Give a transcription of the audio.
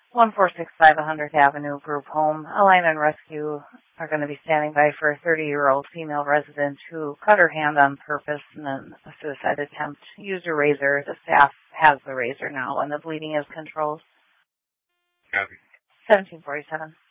1465 100th Avenue Group Home. A line and rescue are going to be standing by for a 30-year-old female resident who cut her hand on purpose in a suicide attempt. Used a razor. The staff has the razor now, and the bleeding is controlled. Copy. 1747.